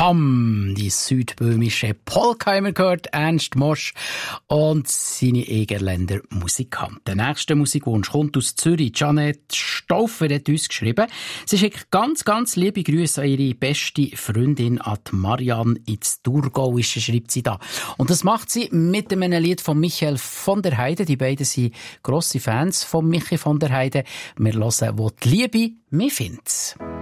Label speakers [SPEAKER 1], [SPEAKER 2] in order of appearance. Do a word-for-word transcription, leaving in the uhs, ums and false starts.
[SPEAKER 1] Pam, die südböhmische Polka haben wir gehört, Ernst Mosch und seine Egerländer Musikanten. Der nächste Musikwunsch kommt aus Zürich. Janette Stauffer hat uns geschrieben. Sie schickt ganz, ganz liebe Grüße an ihre beste Freundin, an Marianne ins Thurgauische, schreibt sie da. Und das macht sie mit einem Lied von Michael von der Heide. Die beiden sind grosse Fans von Michi von der Heide. Wir hören, wo die Liebe mich findet.